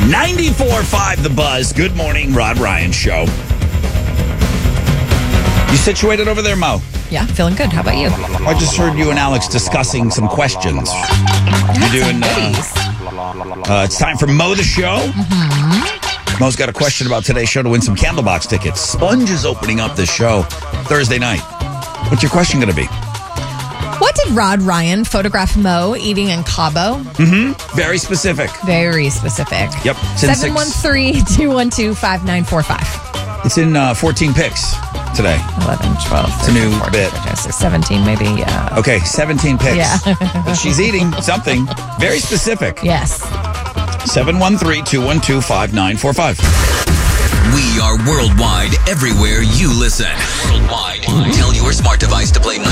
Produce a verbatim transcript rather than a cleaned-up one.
ninety-four point five The Buzz. Good morning, Rod Ryan Show. You situated over there, Mo? Yeah, feeling good. How about you? I just heard you and Alex discussing some questions. That's You're doing, uh, goodies. uh, it's time for Mo the Show. Mm-hmm. Mo's got a question about today's show to win some Candlebox tickets. Sponge is opening up this show Thursday night. What's your question going to be? What did Rod Ryan photograph Mo eating in Cabo? Mm-hmm. Very specific. Very specific. Yep. It's in seven one three, two one two, five nine four five. It's in uh, fourteen pics today. eleven, twelve, It's a new fourteen, bit. fifteen, sixteen, seventeen maybe, yeah. Okay, seventeen pics. Yeah. But she's eating something very specific. Yes. seven one three, two one two, five nine four five. We are worldwide, everywhere you listen. Worldwide. Tell your smart device to play